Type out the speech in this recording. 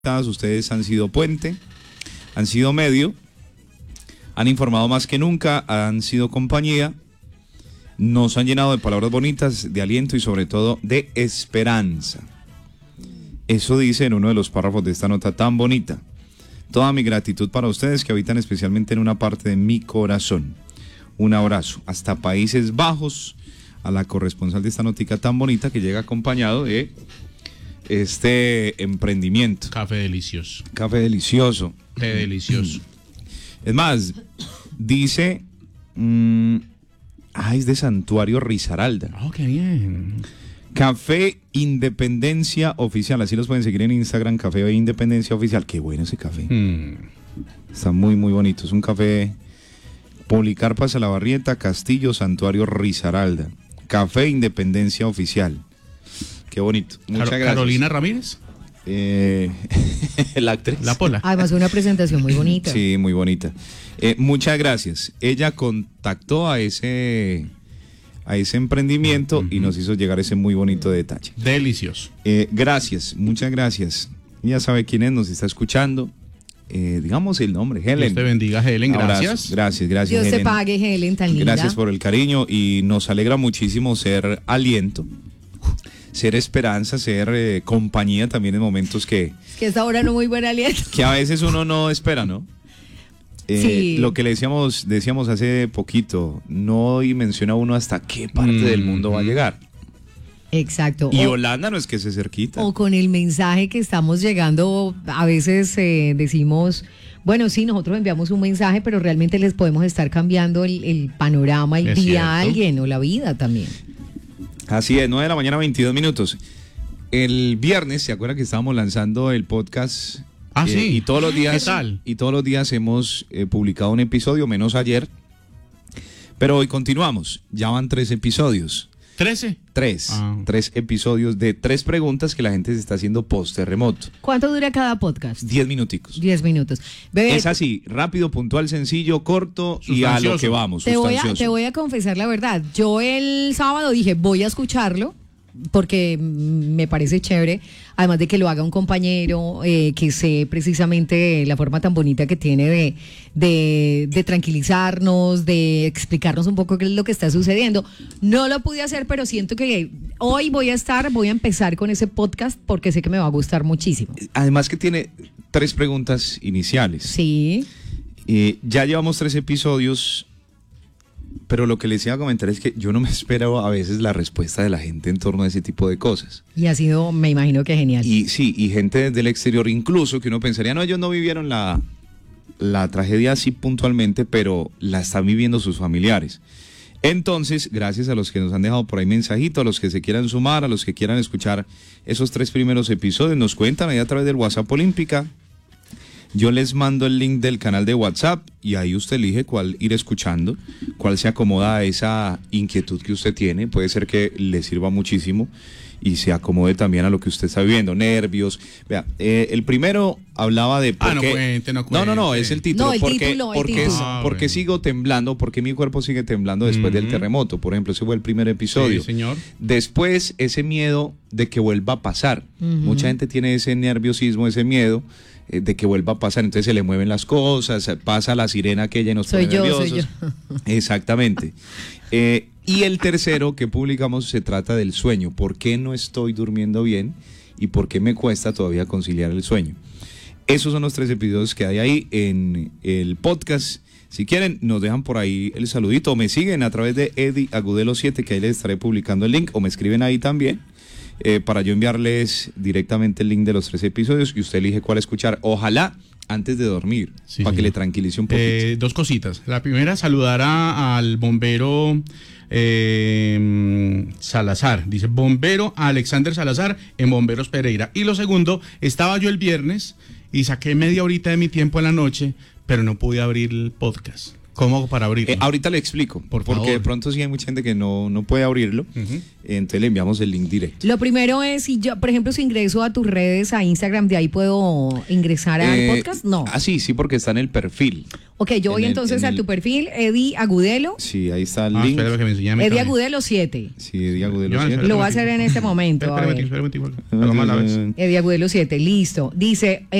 Ustedes han sido puente, han sido medio, han informado más que nunca, han sido compañía, nos han llenado de palabras bonitas, de aliento y sobre todo de esperanza. Eso dice en uno de los párrafos de esta nota tan bonita. Toda mi gratitud para ustedes que habitan especialmente en una parte de mi corazón. Un abrazo hasta Países Bajos, a la corresponsal de esta notica tan bonita que llega acompañado de este emprendimiento. Café delicioso. Café delicioso. Té delicioso. Es más, dice, es de Santuario Risaralda. Oh, qué bien. Café Independencia Oficial, así los pueden seguir en Instagram, Café Independencia Oficial. Qué bueno ese café. Está muy, muy bonito. Es un café Policarpa Salabarrieta, Castillo, Santuario Risaralda. Café Independencia Oficial. Qué bonito. Muchas gracias. Carolina Ramírez. La actriz. La Pola. Además, una presentación muy bonita. Sí, muy bonita. Muchas gracias. Ella contactó a ese emprendimiento y nos hizo llegar ese muy bonito detalle. Delicioso. Gracias, muchas gracias. Ya sabe quién es, nos está escuchando. Digamos el nombre, Helen. Dios te bendiga, Helen. Gracias. Gracias, Dios Helen. te pague, Helen, tan linda. Gracias por el cariño y nos alegra muchísimo ser aliento, ser esperanza, ser compañía también en momentos que esta hora no muy buena aliento. Que a veces uno no espera, ¿no? Sí. Lo que le decíamos hace poquito, no menciona uno hasta qué parte del mundo va a llegar. Exacto. Y Holanda no es que se cerquita. O con el mensaje que estamos llegando, a veces decimos, bueno, sí, nosotros enviamos un mensaje, pero realmente les podemos estar cambiando el panorama, el día a alguien o la vida también. Así es, 9 de la mañana, 22 minutos. El viernes, ¿se acuerdan que estábamos lanzando el podcast? Sí. Y todos los días, ¿qué tal? Y todos los días hemos publicado un episodio, menos ayer. Pero hoy continuamos. Ya van 3 episodios. ¿13? 3 episodios de 3 preguntas que la gente se está haciendo post terremoto. ¿Cuánto dura cada podcast? 10 minuticos. 10 minutos. Bebé, es así, rápido, puntual, sencillo, corto y a lo que vamos. Te voy a confesar la verdad. Yo el sábado dije, voy a escucharlo porque me parece chévere, además de que lo haga un compañero que sé precisamente la forma tan bonita que tiene de tranquilizarnos, de explicarnos un poco qué es lo que está sucediendo. No lo pude hacer, pero siento que hoy voy a empezar con ese podcast porque sé que me va a gustar muchísimo. Además que tiene 3 preguntas iniciales. Sí. Ya llevamos 3 episodios. Pero lo que les iba a comentar es que yo no me espero a veces la respuesta de la gente en torno a ese tipo de cosas. Y ha sido, me imagino que genial. Y sí, y gente desde el exterior incluso, que uno pensaría, no, ellos no vivieron la tragedia así puntualmente, pero la están viviendo sus familiares. Entonces, gracias a los que nos han dejado por ahí mensajitos, a los que se quieran sumar, a los que quieran escuchar esos 3 primeros episodios, nos cuentan ahí a través del WhatsApp Olímpica. Yo les mando el link del canal de WhatsApp y ahí usted elige cuál ir escuchando, cuál se acomoda a esa inquietud que usted tiene. Puede ser que le sirva muchísimo y se acomode también a lo que usted está viviendo, nervios. Vea, el primero hablaba de por qué... No, es el título. ¿Por qué sigo temblando? ¿Por qué mi cuerpo sigue temblando después del terremoto? Por ejemplo, ese fue el primer episodio. Sí, señor. Después, ese miedo de que vuelva a pasar. Mucha gente tiene ese nerviosismo, ese miedo de que vuelva a pasar, entonces se le mueven las cosas, pasa la sirena aquella y nos pone nerviosos. Soy yo. Exactamente. Y el tercero que publicamos se trata del sueño. ¿Por qué no estoy durmiendo bien? ¿Y por qué me cuesta todavía conciliar el sueño? Esos son los 3 episodios que hay ahí en el podcast. Si quieren, nos dejan por ahí el saludito o me siguen a través de Eddie Agudelo 7, que ahí les estaré publicando el link, o me escriben ahí también. Para yo enviarles directamente el link de los 3 episodios y usted elige cuál escuchar. Ojalá antes de dormir, para que le tranquilice un poquito. 2 cositas. La primera, saludar al bombero Salazar. Dice, bombero Alexander Salazar en Bomberos Pereira. Y lo segundo, estaba yo el viernes y saqué media horita de mi tiempo en la noche, pero no pude abrir el podcast. ¿Cómo hago para abrirlo? Ahorita le explico, Por porque favor. de pronto sí hay mucha gente que no puede abrirlo, entonces le enviamos el link directo. Lo primero es, si yo, por ejemplo, si ingreso a tus redes, a Instagram, ¿de ahí puedo ingresar al podcast? No. Sí, porque está en el perfil. Ok, yo voy en el- entonces en a el- tu perfil, Eddie Agudelo. Sí, ahí está el Ah, link. espera que me enseñe a mí Eddie también. Agudelo 7. Sí, Diego de los Joan, siete. Lo voy a hacer en este momento. A ver. Espera un momentico, hagámoslo a la vez. Eddie Agudelo 7, listo. Dice...